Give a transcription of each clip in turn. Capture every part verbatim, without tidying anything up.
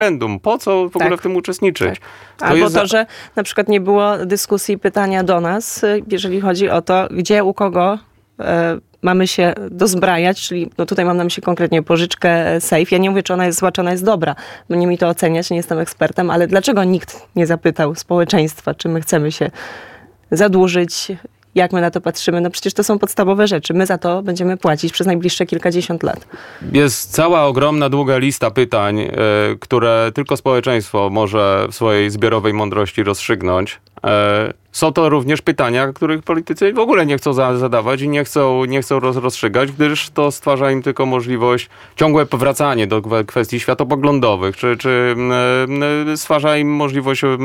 referendum. Po co w ogóle Tak. w tym uczestniczyć? Tak. To Albo jest to, za- że na przykład nie było dyskusji, pytania do nas, jeżeli chodzi o to, gdzie, u kogo e, mamy się dozbrajać, czyli no tutaj mam na myśli konkretnie pożyczkę safe. Ja nie mówię, czy ona jest zła, czy ona jest dobra, bo nie mi to oceniać, nie jestem ekspertem, ale dlaczego nikt nie zapytał społeczeństwa, czy my chcemy się zadłużyć, jak my na to patrzymy? No przecież to są podstawowe rzeczy. My za to będziemy płacić przez najbliższe kilkadziesiąt lat. Jest cała ogromna, długa lista pytań, e, które tylko społeczeństwo może w swojej zbiorowej mądrości rozstrzygnąć. E, są to również pytania, których politycy w ogóle nie chcą za- zadawać i nie chcą, nie chcą roz, rozstrzygać, gdyż to stwarza im tylko możliwość ciągłe powracanie do kwe- kwestii światopoglądowych, czy, czy e, e, stwarza im możliwość e,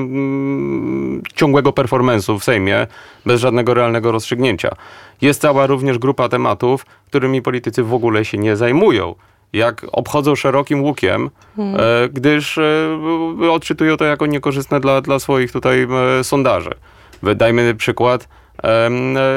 m, ciągłego performance'u w Sejmie bez żadnego realnego rozstrzygnięcia. Jest cała również grupa tematów, którymi politycy w ogóle się nie zajmują. Jak obchodzą szerokim łukiem, Hmm. e, gdyż e, odczytują to jako niekorzystne dla, dla swoich tutaj e, sondaży. Dajmy przykład e, e,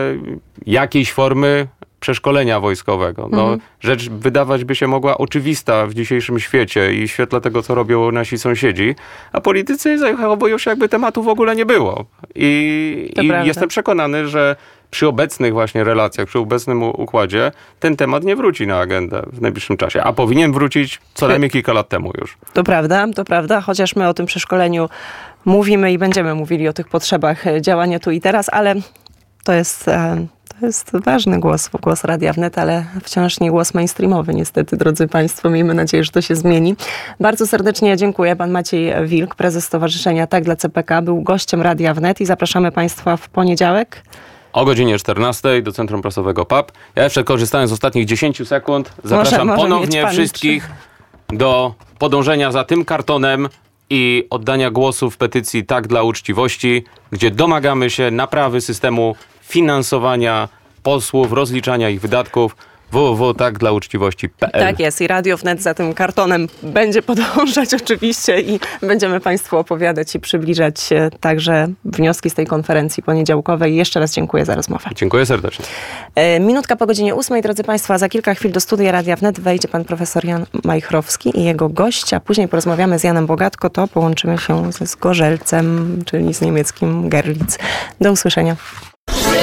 jakiejś formy przeszkolenia wojskowego. No, Mhm. Rzecz wydawać by się mogła oczywista w dzisiejszym świecie i w świetle tego, co robią nasi sąsiedzi, a politycy zachowują się, jakby tematu w ogóle nie było. I, To i prawda. jestem przekonany, że przy obecnych właśnie relacjach, przy obecnym u- układzie, ten temat nie wróci na agendę w najbliższym czasie, a powinien wrócić co najmniej kilka lat temu już. To prawda, to prawda, chociaż my o tym przeszkoleniu mówimy i będziemy mówili o tych potrzebach e, działania tu i teraz, ale to jest, e, to jest ważny głos, głos Radia Wnet, ale wciąż nie głos mainstreamowy niestety, drodzy Państwo. Miejmy nadzieję, że to się zmieni. Bardzo serdecznie dziękuję. Pan Maciej Wilk, prezes Stowarzyszenia Tak dla C P K, był gościem Radia Wnet i zapraszamy Państwa w poniedziałek. O godzinie czternastej do Centrum Prasowego P A P. Ja jeszcze korzystając z ostatnich dziesięciu sekund, zapraszam może mieć ponownie pan wszystkich do podążenia za tym kartonem i oddania głosu w petycji Tak dla uczciwości, gdzie domagamy się naprawy systemu finansowania posłów, rozliczania ich wydatków. w w w kropka tak dla uczciwości kropka p l. Tak jest i Radio Wnet za tym kartonem będzie podążać oczywiście i będziemy Państwu opowiadać i przybliżać e, także wnioski z tej konferencji poniedziałkowej. Jeszcze raz dziękuję za rozmowę. Dziękuję serdecznie. E, Minutka po godzinie ósmej, drodzy Państwo, a za kilka chwil do studia Radia Wnet wejdzie pan profesor Jan Majchrowski i jego gość, a później porozmawiamy z Janem Bogatko, to połączymy się ze Zgorzelcem, czyli z niemieckim Gerlitz. Do usłyszenia.